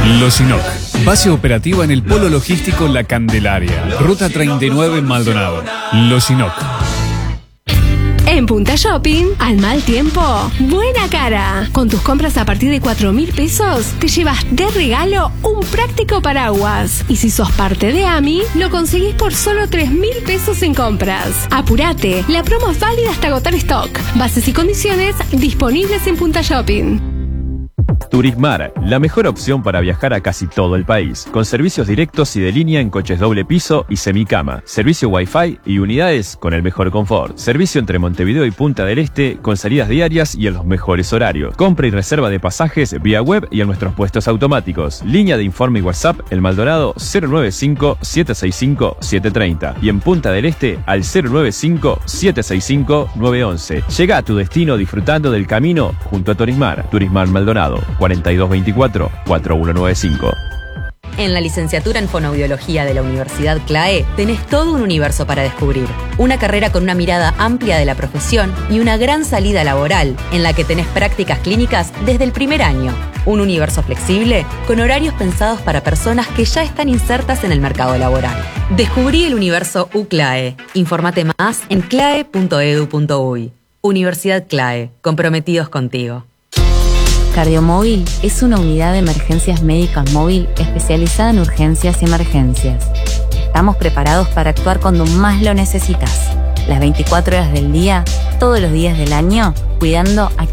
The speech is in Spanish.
Losinoc, base operativa en el Polo Logístico La Candelaria, Ruta 39 en Maldonado. Losinoc. En Punta Shopping, al mal tiempo, buena cara. Con tus compras a partir de 4.000 pesos, te llevas de regalo un práctico paraguas. Y si sos parte de AMI, lo conseguís por solo 3.000 pesos en compras. Apurate, la promo es válida hasta agotar stock. Bases y condiciones disponibles en Punta Shopping. Turismar, la mejor opción para viajar a casi todo el país, con servicios directos y de línea en coches doble piso y semicama, servicio Wi-Fi y unidades con el mejor confort, servicio entre Montevideo y Punta del Este con salidas diarias y en los mejores horarios, compra y reserva de pasajes vía web y en nuestros puestos automáticos, línea de informe y WhatsApp El Maldonado 095-765-730 y en Punta del Este al 095-765-911. Llega a tu destino disfrutando del camino junto a Turismar. Turismar Maldonado 4224-4195. En la licenciatura en Fonoaudiología de la Universidad CLAE tenés todo un universo para descubrir. Una carrera con una mirada amplia de la profesión y una gran salida laboral, en la que tenés prácticas clínicas desde el primer año. Un universo flexible con horarios pensados para personas que ya están insertas en el mercado laboral. Descubrí el universo UCLAE. Infórmate más en clae.edu.uy. Universidad CLAE, comprometidos contigo. Cardiomóvil es una unidad de emergencias médicas móvil especializada en urgencias y emergencias. Estamos preparados para actuar cuando más lo necesitas. Las 24 horas del día, todos los días del año, cuidando a